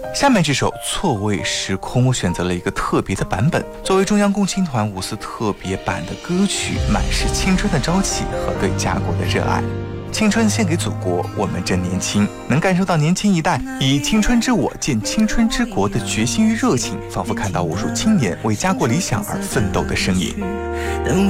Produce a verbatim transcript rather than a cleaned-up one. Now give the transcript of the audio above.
下面这首错位时空，我选择了一个特别的版本，作为中央共青团五四特别版的歌曲，满是青春的朝气和对家国的热爱。青春献给祖国，我们正年轻，能感受到年轻一代以青春之我建青春之国的决心与热情，仿佛看到无数青年为家国理想而奋斗的身影。